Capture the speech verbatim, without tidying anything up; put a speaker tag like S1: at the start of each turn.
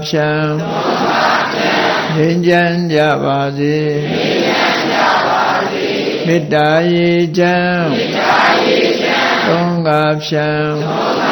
S1: ဖြံငြိမ်းချမ်းကြပါစေမေတ္တာရေချမ်းသုံးငါဖြံ